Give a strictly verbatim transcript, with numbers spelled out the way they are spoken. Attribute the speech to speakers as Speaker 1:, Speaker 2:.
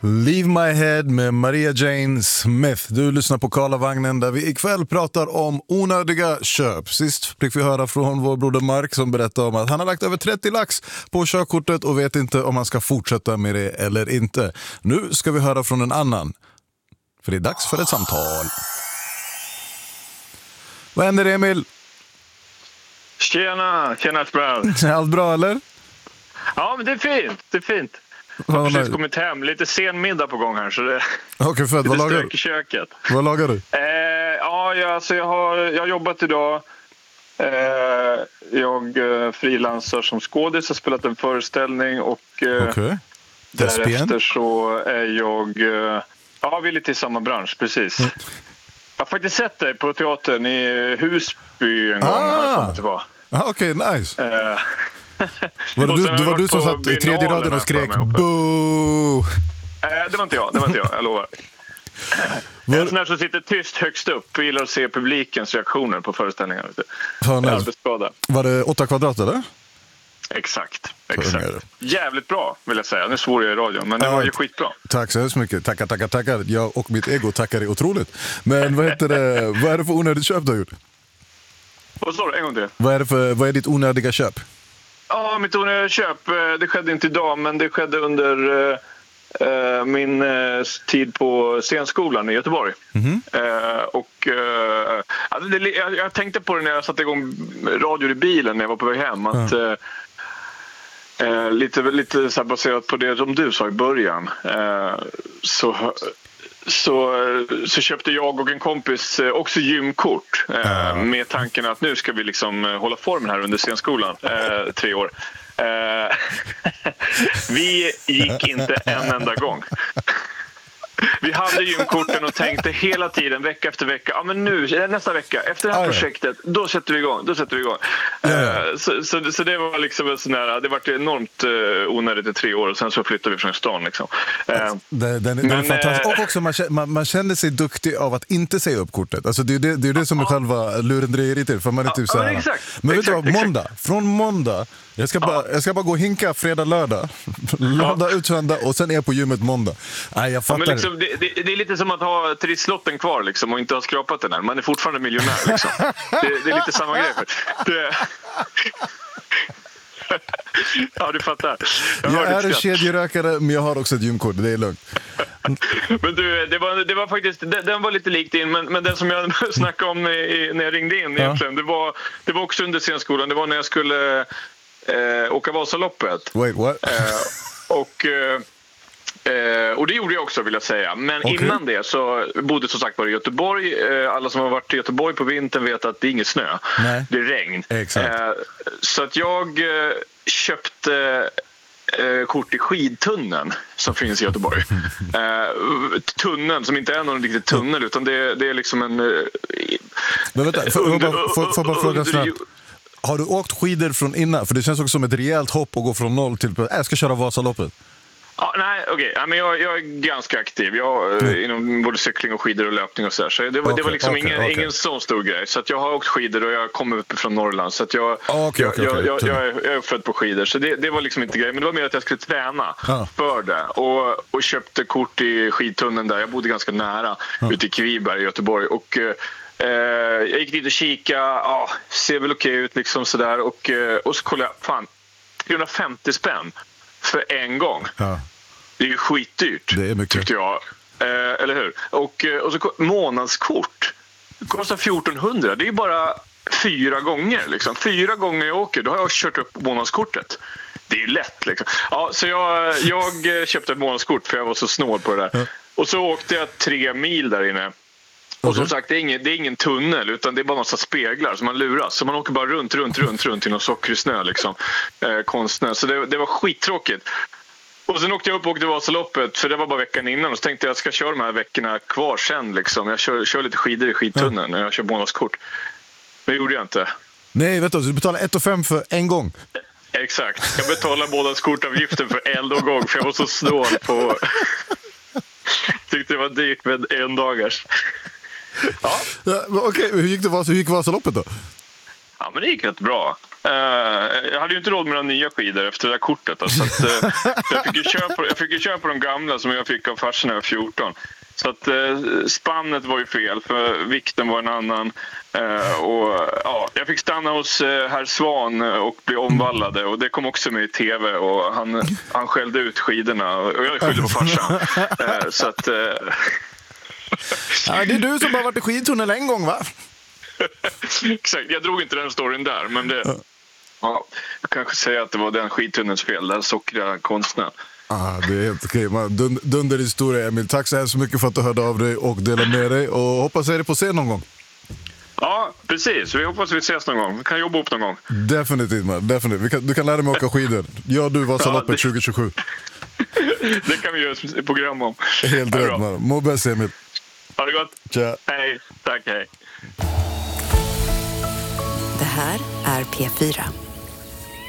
Speaker 1: Leave My Head med Maria Jane Smith. Du lyssnar på Karlavagnen där vi ikväll pratar om onödiga köp. Sist fick vi höra från vår broder Mark som berättade om att han har lagt över trettio lax på körkortet och vet inte om han ska fortsätta med det eller inte. Nu ska vi höra från en annan. För det är dags för ett samtal. Vad händer, Emil?
Speaker 2: Tjena, tjena Sprout.
Speaker 1: Allt bra eller?
Speaker 2: Ja, men det är fint, det är fint. Jag har precis kommit hem, lite sen middag på gång här så det
Speaker 1: okay, för, vad lagar
Speaker 2: du? Köket.
Speaker 1: Vad lagar du?
Speaker 2: Eh, ja, jag, alltså jag, har, jag har jobbat idag. Eh, jag eh, frilansar som skådis, har spelat en föreställning och eh,
Speaker 1: okay.
Speaker 2: därefter så är jag... Eh, ja, vi är lite i samma bransch, precis. Mm. Jag har faktiskt sett dig på teatern i Husby en gång.
Speaker 1: Ah,
Speaker 2: ah
Speaker 1: okej, okay, nice.
Speaker 2: Eh,
Speaker 1: Var det du, du, var du som satt i tredje raden och skrek boo?
Speaker 2: Eh, det var inte jag, det var inte jag, jag lovar. Var... En sån här som sitter tyst högst upp och gillar att se publikens reaktioner på föreställningar.
Speaker 1: Nice. Var det åtta kvadrat eller?
Speaker 2: Exakt, exakt. Jävligt bra vill jag säga. Nu svor jag i radion, men det ja, var ju skitbra.
Speaker 1: Tack så hemskt mycket. Tackar, tackar, tackar. Jag och mitt ego tackar dig otroligt. Men vad heter det? Vad är det för onödigt köp du har gjort?
Speaker 2: Vad står det? En gång till.
Speaker 1: Vad är, det för, vad är ditt onödiga köp?
Speaker 2: Ja, mitt onödiga köp, det skedde inte idag, men det skedde under uh, min uh, tid på scenskolan i Göteborg. Mm-hmm. uh, och uh, alltså det, jag, jag tänkte på det när jag satte igång radio i bilen när jag var på väg hem. Att, mm. uh, uh, lite lite så här baserat på det som du sa i början. Uh, så... Så, så köpte jag och en kompis också gymkort eh, med tanken att nu ska vi liksom hålla formen här under scenskolan, eh, tre år. Eh, vi gick inte en enda gång. Vi hade gymkorten och tänkte hela tiden, vecka efter vecka, ja men nu, nästa vecka, efter det här projektet, då sätter vi igång, då sätter vi igång. Uh, så, så, så det var liksom en sån här, det var enormt uh, onödigt i tre år och sen så flyttade vi från stan liksom. Uh,
Speaker 1: det, den, men, den fantastisk. Och också, man, man, man känner sig duktig av att inte säga upp kortet. Alltså det är det, det, är det som är själva lurendrejeriet till, för man är typ så här.
Speaker 2: Men, exakt,
Speaker 1: men vet
Speaker 2: exakt,
Speaker 1: du vad, måndag, exakt. Från måndag, jag ska, bara, jag ska bara gå och hinka fredag, lördag, lördag, ja. Utsöndag och sen är jag på gymmet måndag. Nej, jag fattar.
Speaker 2: Ja, men liksom, det, det, det är lite som att ha trisslotten kvar liksom, och inte ha skrapat den här. Man är fortfarande miljonär liksom. det, det är lite samma grej. Det... Ja, du fattar. Jag,
Speaker 1: jag är en kedjerökare, men jag har också ett gymkort. Det är lugnt.
Speaker 2: Men du, det var, det var faktiskt, den, den var lite likt in, men, men den som jag snackade om i, när jag ringde in ja. egentligen, det var, det var också under scenskolan. Det var när jag skulle eh, åka Vasaloppet.
Speaker 1: Wait, what?
Speaker 2: Eh, och... Eh, Eh, och det gjorde jag också, vill jag säga. Men okay. innan det så bodde som sagt var i Göteborg. eh, Alla som har varit i Göteborg på vintern vet att det är ingen snö. Nej. Det är regn. eh, Så att jag eh, köpte eh, kort i skidtunneln som finns i Göteborg. eh, Tunneln som inte är någon riktig tunnel, utan det, det är liksom en eh,
Speaker 1: Men vänta, får jag bara, får, får bara fråga snabbt. Har du åkt skidor från innan? För det känns också som ett rejält hopp att gå från noll till äh, jag ska köra Vasaloppet.
Speaker 2: Ja, nej, okej. Okay. Ja, men jag, jag är ganska aktiv. Jag mm. inom både cykling och skidor och löpning och så där. Så det var, okay, det var liksom okay, ingen, okay. ingen sån stor grej. Så att jag har åkt skidor och jag kommer upp från Norrland. Så att jag, okay, okay, jag, okay. Jag, jag, jag, jag är född på skidor. Så det, det var liksom inte grej. Men det var mer att jag skulle träna ah. för det. Och, och köpte kort i skidtunneln där. Jag bodde ganska nära ah. ute i Kviberg i Göteborg. Och... Eh, jag gick dit och kika. Ja, ser väl okej ut liksom sådär. Och, eh, och så kollade jag, fan, trehundrafemtio spänn för en gång. Ja. Det är ju skitdyrt, det är mycket. Tyckte jag. Eh, eller hur? Och, och så månadskort. Det kostar fjortonhundra. Det är bara fyra gånger. Liksom. Fyra gånger jag åker, då har jag kört upp månadskortet. Det är ju lätt. Liksom. Ja, så jag, jag köpte ett månadskort för jag var så snål på det där. Ja. Och så åkte jag tre mil där inne. Och som sagt, det är, ingen, det är ingen tunnel, utan det är bara massa speglar så man luras. Så man åker bara runt, runt, runt, runt i någon sockrig snö liksom. Eh, konstnär. Så det, det var skittråkigt. Och sen åkte jag upp och åkte Vasaloppet, för det var bara veckan innan. Och så tänkte jag, jag ska köra de här veckorna kvar sen liksom. Jag kör, kör lite skidor i skidtunneln när jag kör månadskort. Men det gjorde jag inte.
Speaker 1: Nej, vet du, du betalar ett och fem för en gång.
Speaker 2: Exakt. Jag betalar båda-kortavgiften för eld och gång, för jag var så snål på... Tyckte det var dyrt med en dagars.
Speaker 1: Ja. Ja, okej, hur gick det hur gick Vasaloppet då?
Speaker 2: Ja, men det gick rätt bra. Uh, jag hade ju inte råd med några nya skidor efter det där kortet. Då, så att, uh, jag, fick ju köpa, jag fick ju köpa de gamla som jag fick av farsan när jag var fjorton. Så att uh, spannet var ju fel, för vikten var en annan. Uh, och ja, jag fick stanna hos uh, herr Svan och bli omvallade. Och det kom också med i tv. Och han, han skällde ut skidorna. Och jag skyllde på farsan. Uh, så att... Uh...
Speaker 3: ja, det är du som har varit i skidtunnel en gång, va?
Speaker 2: Exakt, jag drog inte den storyn där, men det, ja, jag kanske säger att det var den skidtunnelns fel, den sockriga konstnären.
Speaker 1: Ah, det är helt okej. Dund, dunder historia, Emil. Tack så hemskt mycket för att du hörde av dig och delade med dig. Och hoppas jag är på scen någon gång.
Speaker 2: Ja, precis. Vi hoppas vi ses någon gång. Vi kan jobba upp någon gång.
Speaker 1: Definitivt, man. Definitivt. Vi kan, du kan lära mig åka skidor. Ja, du var Vasaloppet ja, det... tjugo tjugosju.
Speaker 2: Det kan vi göra ett program om.
Speaker 1: Helt rätt, man. Må bäst, Emil.
Speaker 2: Ha det gott.
Speaker 1: Tja.
Speaker 2: Hej. Tack, hej.
Speaker 4: Det här är P fyra.